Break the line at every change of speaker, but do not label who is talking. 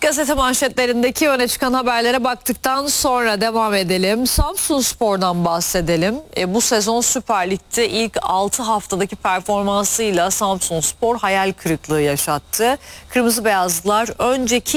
Gazete manşetlerindeki öne çıkan haberlere baktıktan sonra devam edelim. Samsunspor'dan bahsedelim. Bu sezon Süper Lig'de ilk 6 haftadaki performansıyla Samsunspor hayal kırıklığı yaşattı. Kırmızı Beyazlılar önceki